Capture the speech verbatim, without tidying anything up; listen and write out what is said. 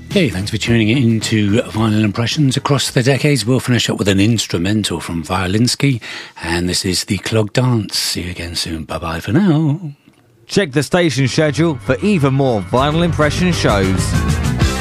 Hey, thanks for tuning in to Vinyl Impressions Across the Decades. We'll finish up with an instrumental from Violinski, and this is The Clog Dance. See you again soon. Bye-bye for now. Check the station schedule for even more Vinyl Impression shows.